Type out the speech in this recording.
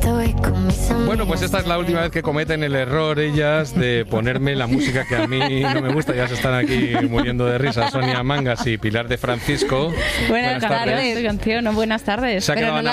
Bueno, pues esta es la última vez que cometen el error ellas de ponerme la música que a mí no me gusta. Ya se están aquí muriendo de risa Sonia Mangas y Pilar de Francisco. Buenas tardes. Canción, buenas tardes. Se ha quedado